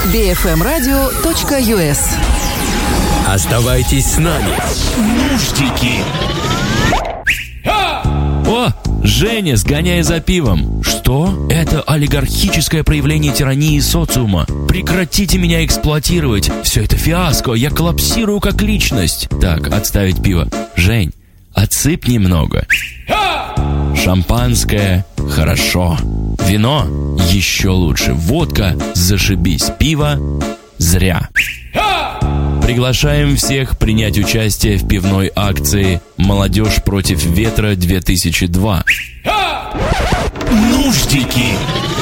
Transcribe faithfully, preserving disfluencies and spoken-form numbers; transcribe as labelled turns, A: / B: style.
A: би эф эм радио точка ю эс.
B: Оставайтесь с нами. Нуждики.
C: О, Женя, сгоняй за пивом. Что? Это олигархическое проявление тирании социума. Прекратите меня эксплуатировать. Все это фиаско, я коллапсирую как личность. Так, отставить пиво. Жень, отсыпь немного. Шампанское – хорошо. Вино – еще лучше. Водка – зашибись. Пиво – зря. Приглашаем всех принять участие в пивной акции «Молодежь против ветра-две тысячи два».
B: Нуждики.